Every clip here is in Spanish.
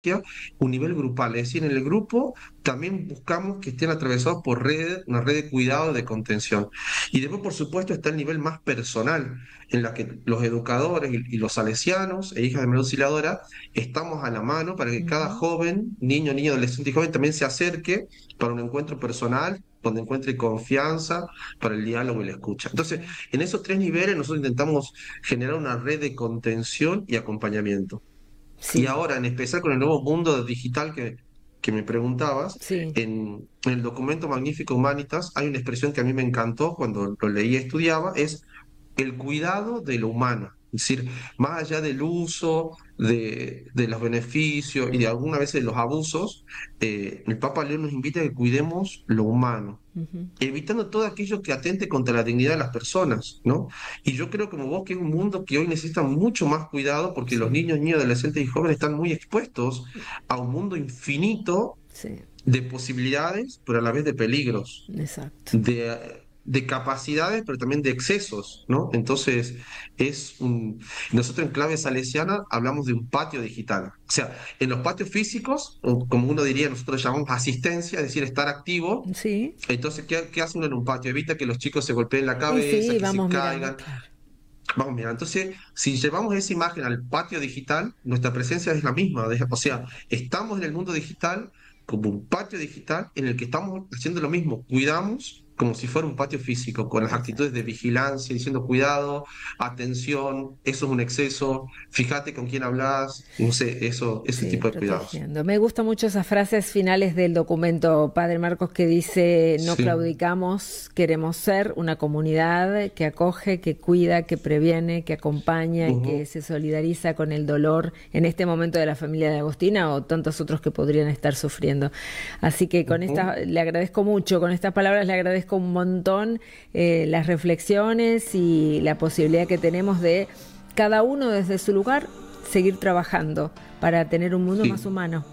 un nivel grupal, es decir, en el grupo también buscamos que estén atravesados por una red de cuidado, de contención. Y después, por supuesto, está el nivel más personal, en la que los educadores y los salesianos e hijas de María Auxiliadora estamos a la mano para que cada Ujú. joven, niño, adolescente y joven también se acerque para un encuentro personal, donde encuentre confianza para el diálogo y la escucha. Entonces, Sí, en esos tres niveles nosotros intentamos generar una red de contención y acompañamiento. Y sí, ahora, en especial con el nuevo mundo digital que me preguntabas, sí. en el documento Magnífico Humanitas hay una expresión que a mí me encantó cuando lo leí y estudiaba, es el cuidado de lo humano. Es decir, más allá del uso, de los beneficios y de algunas veces de los abusos, el Papa León nos invita a que cuidemos lo humano, Ujú. evitando todo aquello que atente contra la dignidad de las personas, ¿no? Y yo creo como vos que es un mundo que hoy necesita mucho más cuidado porque los Sí, niños, adolescentes y jóvenes están muy expuestos a un mundo infinito sí, de posibilidades, pero a la vez de peligros, exacto. de capacidades, pero también de excesos, ¿no? Entonces, nosotros en clave salesiana hablamos de un patio digital. O sea, en los patios físicos, o como uno diría, nosotros llamamos asistencia, es decir, estar activo. Sí, Entonces, ¿qué hace uno en un patio? Evita que los chicos se golpeen la y cabeza, sí, que se vamos mirando, caigan. claro. Vamos, mira, entonces, si llevamos esa imagen al patio digital, nuestra presencia es la misma. O sea, estamos en el mundo digital como un patio digital en el que estamos haciendo lo mismo. Cuidamos como si fuera un patio físico, con las actitudes de Exacto. vigilancia, diciendo cuidado, atención, eso es un exceso, fíjate con quién hablas, no sé, ese Sí, tipo de cuidados. protegiendo. Me gustan mucho esas frases finales del documento, Padre Marcos, que dice, no Sí. claudicamos, queremos ser una comunidad que acoge, que cuida, que previene, que acompaña y que Ujú, se solidariza con el dolor en este momento de la familia de Agostina o tantos otros que podrían estar sufriendo. Así que con ujú. esta, le agradezco mucho, con estas palabras le agradezco un montón las reflexiones y la posibilidad que tenemos de cada uno desde su lugar seguir trabajando para tener un mundo más Sí. humano.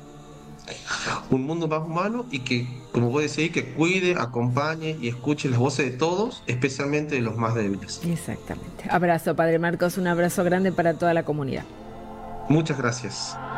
Un mundo más humano y que, como vos decís, que cuide, acompañe y escuche las voces de todos, especialmente de los más débiles. Exactamente. Abrazo, Padre Marcos, un abrazo grande para toda la comunidad. Muchas gracias.